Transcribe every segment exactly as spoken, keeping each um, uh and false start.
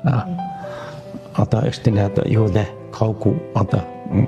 Одоо эртний одоо юу лээ кауку одоо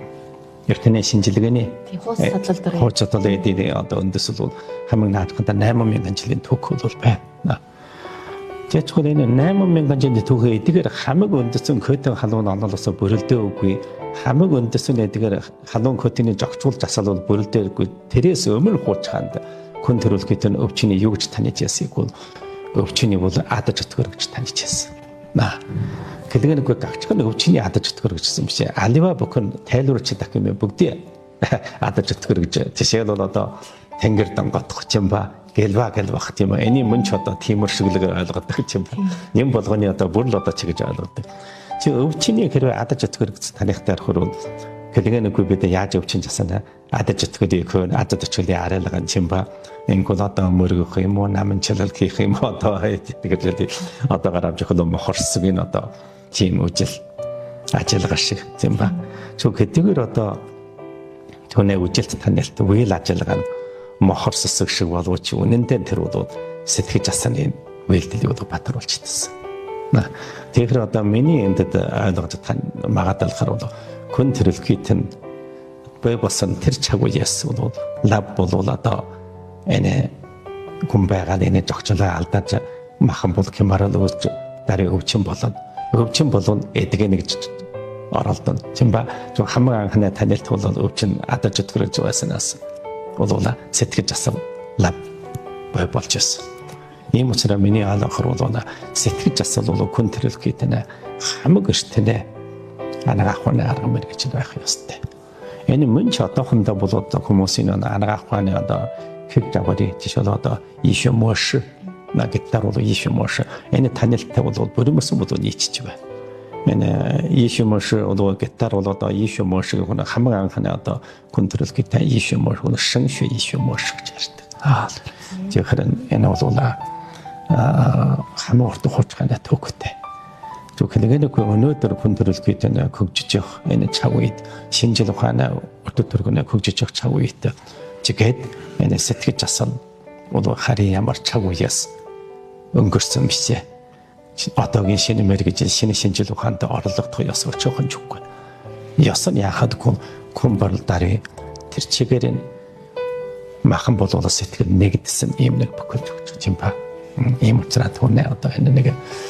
эртний шинжилгээний хууц судлал дээр хууц судлал эдийн одоо өндөс бол хамгийн наадхантай eight мянган жилийн түүх бол байна. Тэгэхгүй энэ eight мянган жилийн түүхээ эдгээр хамгийн өндөсөн көтөн халуун онолосоо бүрэлдээ үгүй хамгийн өндөсөн эдгээр халуун көтөний жогчуулж асал бол бүрэлдээгүй тэрээс өмнө хууч хаанд хүн төрөлхөд нь өвчний юу гэж таних ясыг бол өвчний бол адаж өтгөр гэж таних ясан. Наа. Гэдэг нь үгүй гагчх нь өвчний адаж өтгөр гэжсэн биш. Алива бүхэн тайлбарч дах юм бүгдий адаж өтгөр гэж. Жишээл бол одоо тэнгэр донготох юм ба гэлва гэлвах юм. Эний мөн ч одоо тиймэр шиглэгээр ойлгодог юм ба. Юм болгоны одоо бүр л одоо чи гэж ойлгодог. Чи өвчний хэрвээ адаж өтгөр гэж танихтаар хөрвөл гэдэг нь үгүй бид яаж өвчин жасана адаж өтгөрийг хөө адаж өтгөрийн арайлган юм ба. Энгүүл одоо мөргөх юм уу намын чилэл хийх юм одоо тэгээд одоо гарав жохол мохорсог энэ одоо тийм үжил ажиллагаа шиг юм ба. Зөв хэдийгээр одоо түүний үжилт танилт үйл ажиллагаа нь мохорсог шиг боловч үнэндээ тэр бол сэтгэж асаны үйлдэл бол батруулж идсэн. Тэгэхээр одоо миний эндэд ойлгож байгаа магадлалахаар бол хүн төрөлхийт нь бай болсон тэр чагуяас бол лаб бол одоо энэ гүмбайгаа энэ жогчлоо алдаж махан бол хямарал үүсч дарыг өвчин болоод өвчин болон эдгээ нэг оролдсон. Тийм ба зөв хамгийн анхны танилт бол өвчин адаж өтгөрөж байснаас болоола сэтгэж асан лаб бай болж байсан. Ийм учраас миний алхахар бол сэтгэж асан бол хүн төрөлхийт нэ хамгийн эртнэ анагаахны арга мэр гэж байх ёстой. Энэ мөн ч одоохондоо бол хүмүүсийн анагаахны одоо хэд давари жишээл одоо иш мош на гитар бол иш мош энэ танилттай бол бүрмэсэн бол нийцэж байна. Энэ иш мош одоо гитар бол одоо иш мош гэх нь хамгийн анхны одоо контрол гитар иш мош гэх нь шэншэ иш мош гэж ярьдаг. Аа тэгэхээр энэ бол аа хамгийн урт хуучгааны төгтэй. Зөвхөн нэг өнөөдөр контрол гитар хөгжиж явах энэ цаг үед шинжил ухааны урт төргөнө хөгжиж явах цаг үед чигэд энэ сэтгэж асан бол харин ямар цаг үеэс өнгөрсөн бишээ. Одоогийн шинэ мэргэжил шинэ шинжил ухаанд орлогдох ёс өчөөхөн зүггүй. Ёс нь яхад хүн хүн барилдари тэр чигээр нь махан болоод сэтгэл нэгдсэн юм нэг бүхэлж өгч юм ба. Ийм учраас түүнээ одоо энэ нэг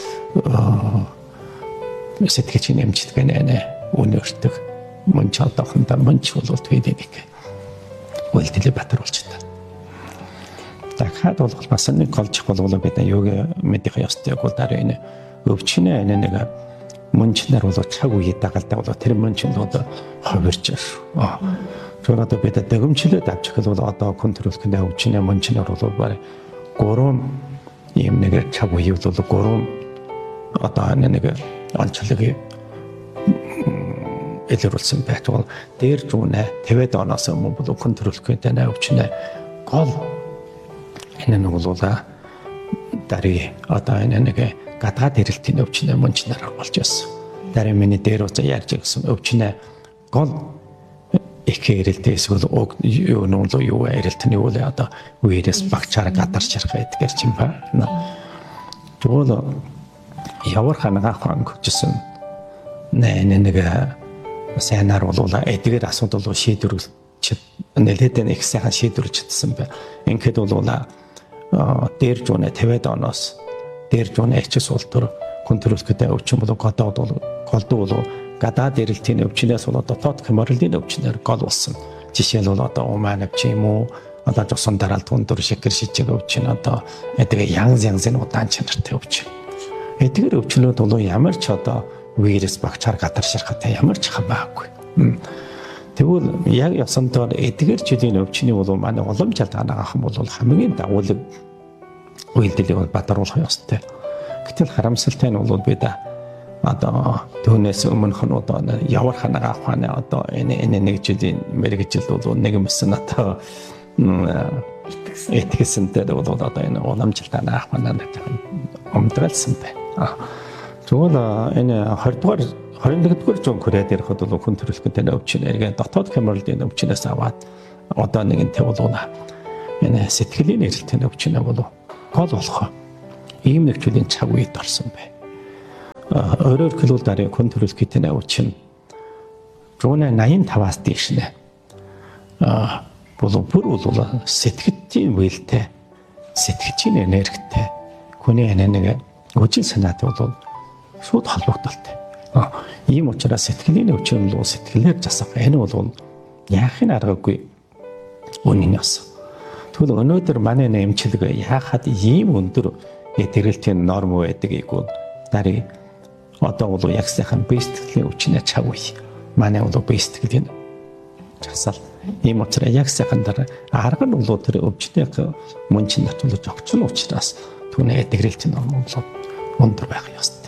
сэтгэж нэмждэг нэ өнөртөг мөн ч одоохондоо мөн ч бол түүний нэг үйлдэл батруулж байна. Дахиад бол бас нэг голжих болов бид юуг мэдэх ёстой бол дараа энэ өвчнөө энэ нэг мөнчнэр бол цаг үе дагалтай бол тэр мөнчнд одоо ховирч шүү. Тэр одоо бид дэгэмчлээд авчих бол одоо хүн төрөлхөнд өвчнөө мөнчнэр бол баг гурван ийм нэг цаг үе бол гурван одоо энэ нэг онцлогийг илэрүүлсэн байх бол дээр зүүнэ тавиад оноос өмнө бол хүн төрөлхөнд танаа өвчнөө гол энэ нэг болоо дари одоо энэ нэг гадаад хэрэлтийн өвчнөө мөнчнөр болж байсан. Дари миний дээр уцаа ярьж гисэн өвчнөө гол их хэрэлтээ эсвэл юу нүүло юу хэрэлтний үл одоо үерээс багчаар гадарч ярих гэдгээр чим ба. Тэгвэл явар ханага хаан гэжсэн нэ нэг сайнаар болоо эдгээр асуудал руу шийдвэрлэж нэлээд их сайхан шийдвэрлэж чадсан бай. Ингээд бол дээр зүүнэ тавиад оноос дээр зүүнэ ичс ултөр контролтэй өвчин болоо гадаад бол голдуу болоо гадаад эрэлтийн өвчнээс бол дотоод хэморлийн өвчнөр гол болсон. Жишээл бол одоо умаан өвч юм уу одоо жосон дараалт өндөр шикэр шижиг өвчин одоо эдгээр янз янзын удаан чанартай өвчин. Эдгээр өвчнүүд бол ямар ч одоо вирус багчаар гадарширхтай ямар ч хамаагүй. Тэгвэл яг ясантаар эдгээр жилийн өвчний бол манай уламжлалт анагаах бол хамгийн дагуулг үйлдэлийг бадруулах ёстой. Гэтэл харамсалтай нь бол бид одоо түүнээс өмнөх нь одоо явар ханагаах хааны одоо энэ энэ нэг жилийн мэргэжил бол нэг юмсан одоо итгэсэнтэй бол одоо энэ уламжлалт анагаах хаанаа өмдрэлсэн байна. Тэгвэл энэ хоёр дугаар двадцать нэгдүгээр зуун Корейд ирэхэд бол хүн төрөлхтөнд өвчин эргээ дотоод хямралын өвчнөөс аваад одоо нэгэнтэй болуна. Энэ сэтгэлийн эрэлтийн өвчин бол гол болох ийм нэг зүйлийн цаг үед орсон бай. өөрөөр хэлбэл дарыг хүн төрөлхөд нэ учин рүүнэ наян таваас дээш нэ а болов бүр бол сэтгэцийн үйлтэй сэтгэцийн энергитэй хүний нэг үжил санаатай бол шууд холбогдолтой. А ийм учраас сэтгэлийн өвчин бол сэтгэлээр засах энэ бол яахын аргагүй үнэн ёс. Тэгвэл өнөөдөр манай нэмчилгээ яахад ийм өндөр эдгэрэлтийн норм байдаг гэвэл дарыг одоо бол яг сайхан бэлтгэлийн өвчнээ чавгүй. Манай бол бэлтгэлийн часал ийм учраас яг сайхан дараа арга нь бол тэр өвчнийг мөн чин натуулж огч нь учраас түүний эдгэрэлтийн норм бол өндөр байх ёстой.